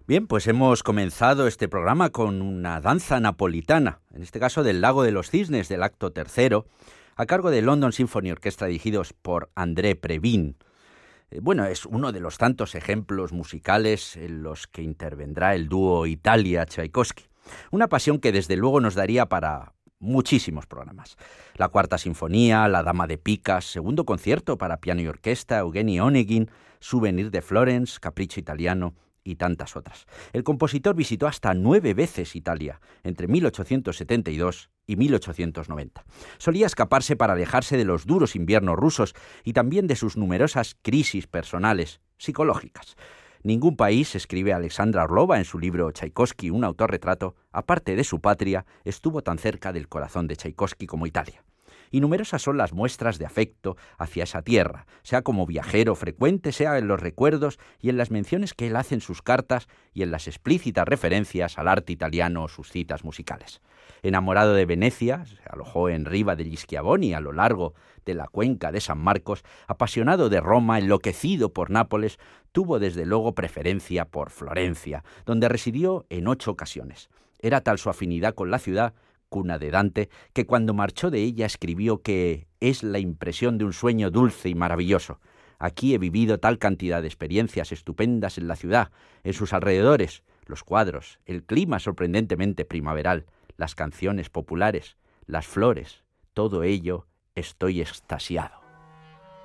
Bien, pues hemos comenzado este programa con una danza napolitana, en este caso del Lago de los Cisnes, del acto tercero, a cargo de London Symphony Orchestra, dirigidos por André Previn. Bueno, es uno de los tantos ejemplos musicales en los que intervendrá el dúo Italia-Tchaikovsky. Una pasión que desde luego nos daría para muchísimos programas. La Cuarta Sinfonía, La Dama de Picas, Segundo Concierto para piano y orquesta, Eugeni Onegin, Souvenir de Florence, Capricho Italiano y tantas otras. El compositor visitó hasta 9 veces Italia, entre 1872 y 1890. Solía escaparse para alejarse de los duros inviernos rusos y también de sus numerosas crisis personales, psicológicas. Ningún país, escribe Alexandra Orlova en su libro Tchaikovsky, un autorretrato, aparte de su patria, estuvo tan cerca del corazón de Tchaikovsky como Italia. Y numerosas son las muestras de afecto hacia esa tierra, sea como viajero frecuente, sea en los recuerdos y en las menciones que él hace en sus cartas y en las explícitas referencias al arte italiano o sus citas musicales. Enamorado de Venecia, se alojó en Riva degli Schiavoni a lo largo de la cuenca de San Marcos, apasionado de Roma, enloquecido por Nápoles, tuvo desde luego preferencia por Florencia, donde residió en 8 ocasiones. Era tal su afinidad con la ciudad, cuna de Dante, que cuando marchó de ella escribió que es la impresión de un sueño dulce y maravilloso. Aquí he vivido tal cantidad de experiencias estupendas en la ciudad, en sus alrededores, los cuadros, el clima sorprendentemente primaveral, las canciones populares, las flores, todo ello estoy extasiado.